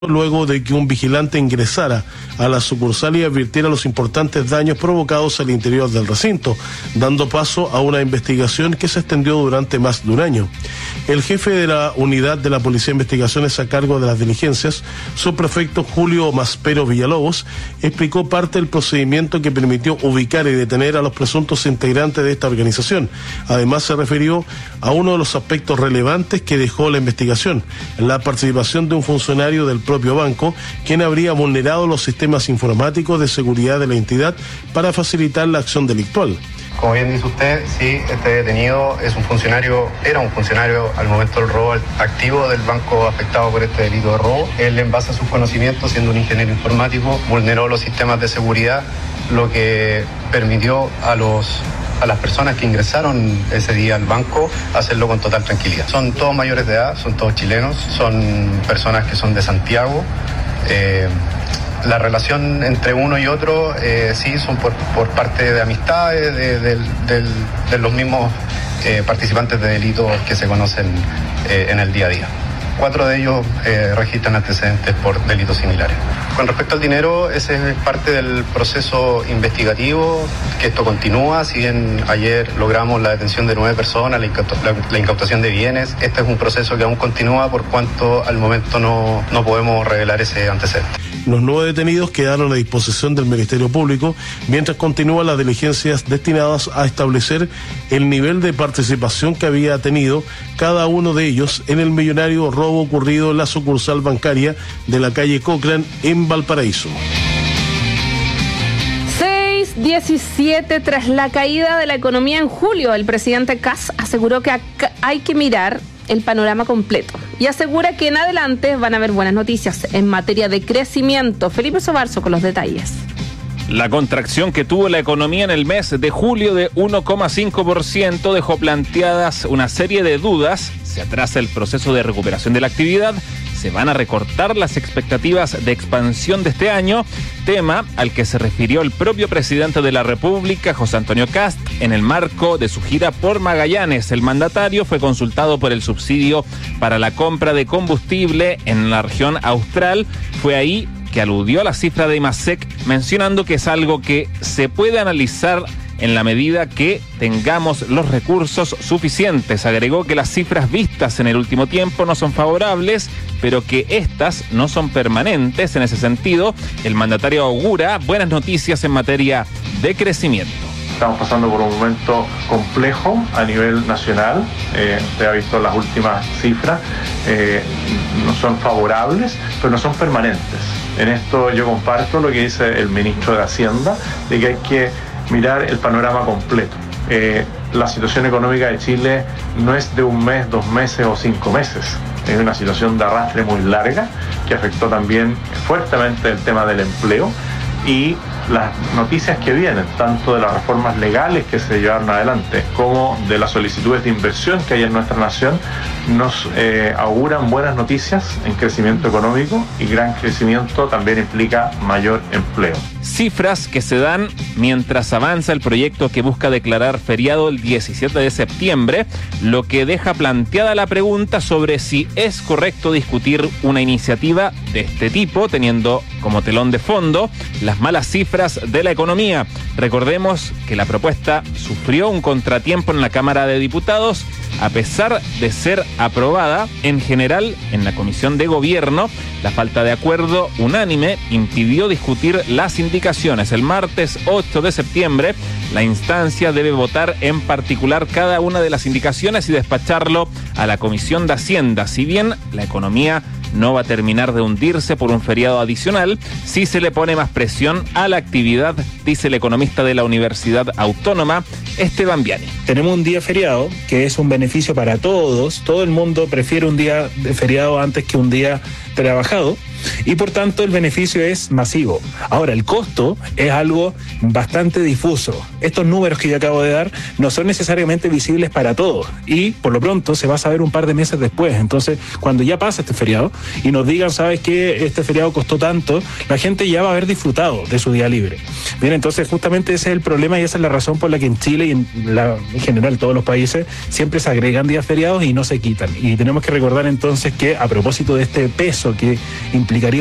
luego de que un vigilante ingresara a la sucursal y advirtiera los importantes daños provocados al interior del recinto, dando paso a una investigación que se extendió durante más de un año. El jefe de la unidad de la Policía de Investigaciones a cargo de las diligencias, subprefecto Julio Maspero Villalobos, explicó parte del procedimiento que permitió ubicar y detener a los presuntos integrantes de esta organización. Además, se refirió a uno de los aspectos relevantes que dejó la investigación, la participación de un funcionario del propio banco, quien habría vulnerado los sistemas informáticos de seguridad de la entidad para facilitar la acción delictual. Como bien dice usted, sí, este detenido era un funcionario al momento del robo activo del banco afectado por este delito de robo. Él, en base a sus conocimientos, siendo un ingeniero informático, vulneró los sistemas de seguridad, lo que permitió a las personas que ingresaron ese día al banco hacerlo con total tranquilidad. Son todos mayores de edad, son todos chilenos, son personas que son de Santiago. La relación entre uno y otro sí son por parte de amistades, de los mismos participantes de delitos que se conocen en el día a día. 4 de ellos registran antecedentes por delitos similares. Con respecto al dinero, ese es parte del proceso investigativo, que esto continúa. Si bien ayer logramos la detención de 9 personas, la incautación de bienes, este es un proceso que aún continúa, por cuanto al momento no podemos revelar ese antecedente. Los 9 detenidos quedaron a disposición del Ministerio Público, mientras continúan las diligencias destinadas a establecer el nivel de participación que había tenido cada uno de ellos en el millonario robo ocurrido en la sucursal bancaria de la calle Cochrane en Valparaíso. 6:17, tras la caída de la economía en julio, el presidente Kast aseguró que hay que mirar el panorama completo y asegura que en adelante van a haber buenas noticias en materia de crecimiento. Felipe Sobarzo con los detalles. La contracción que tuvo la economía en el mes de julio de 1,5% dejó planteadas una serie de dudas. Se atrasa el proceso de recuperación de la actividad, se van a recortar las expectativas de expansión de este año, tema al que se refirió el propio presidente de la República, José Antonio Kast, en el marco de su gira por Magallanes. El mandatario fue consultado por el subsidio para la compra de combustible en la región austral. Fue ahí que aludió a la cifra de IMASEC, mencionando que es algo que se puede analizar en la medida que tengamos los recursos suficientes. Agregó que las cifras vistas en el último tiempo no son favorables, pero que estas no son permanentes. En ese sentido, el mandatario augura buenas noticias en materia de crecimiento. Estamos pasando por un momento complejo a nivel nacional. Usted ha visto las últimas cifras, no son favorables, pero no son permanentes. En esto yo comparto lo que dice el ministro de Hacienda, de que hay que mirar el panorama completo. La situación económica de Chile no es de un mes, 2 meses o 5 meses. Es una situación de arrastre muy larga que afectó también fuertemente el tema del empleo y las noticias que vienen, tanto de las reformas legales que se llevaron adelante como de las solicitudes de inversión que hay en nuestra nación, nos auguran buenas noticias en crecimiento económico, y gran crecimiento también implica mayor empleo. Cifras que se dan mientras avanza el proyecto que busca declarar feriado el 17 de septiembre, lo que deja planteada la pregunta sobre si es correcto discutir una iniciativa de este tipo, teniendo como telón de fondo las malas cifras de la economía. Recordemos que la propuesta sufrió un contratiempo en la Cámara de Diputados, a pesar de ser aprobada en general en la Comisión de Gobierno. La falta de acuerdo unánime impidió discutir las indicaciones. El martes 8 de septiembre, la instancia debe votar en particular cada una de las indicaciones y despacharlo a la Comisión de Hacienda. Si bien la economía no va a terminar de hundirse por un feriado adicional, sí se le pone más presión a la actividad, dice el economista de la Universidad Autónoma, Esteban Viani. Tenemos un día feriado que es un beneficio para todos. Todo el mundo prefiere un día de feriado antes que un día trabajado, y por tanto el beneficio es masivo. Ahora, el costo es algo bastante difuso. Estos números que yo acabo de dar no son necesariamente visibles para todos, y por lo pronto se va a saber un par de meses después. Entonces, cuando ya pasa este feriado y nos digan, ¿sabes qué? Este feriado costó tanto, la gente ya va a haber disfrutado de su día libre. Bien, entonces justamente ese es el problema, y esa es la razón por la que en Chile y en general todos los países siempre se agregan días feriados y no se quitan. Y tenemos que recordar entonces que, a propósito de este peso que implicaría